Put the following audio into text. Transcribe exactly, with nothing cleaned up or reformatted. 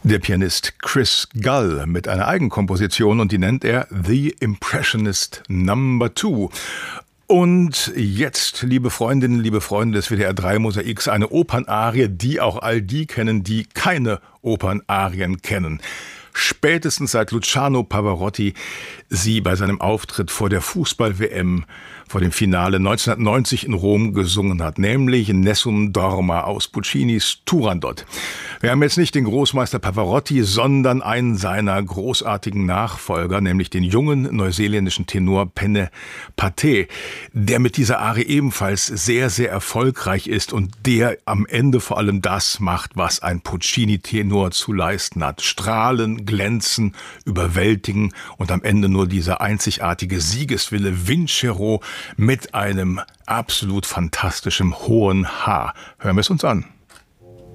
Der Pianist Chris Gull mit einer Eigenkomposition und die nennt er The Impressionist Number Two. Und jetzt, liebe Freundinnen, liebe Freunde des W D R drei Mosaiks, eine Opernarie, die auch all die kennen, die keine Opernarien kennen. Spätestens seit Luciano Pavarotti sie bei seinem Auftritt vor der Fußball-W M, vor dem Finale neunzehnhundertneunzig in Rom gesungen hat, nämlich Nessun Dorma aus Puccinis Turandot. Wir haben jetzt nicht den Großmeister Pavarotti, sondern einen seiner großartigen Nachfolger, nämlich den jungen neuseeländischen Tenor Penne Pate, der mit dieser Arie ebenfalls sehr, sehr erfolgreich ist und der am Ende vor allem das macht, was ein Puccini-Tenor zu leisten hat. Strahlen, glänzen, überwältigen und am Ende nur dieser einzigartige Siegeswille Vincero mit einem absolut fantastischen hohen H. Hören wir es uns an.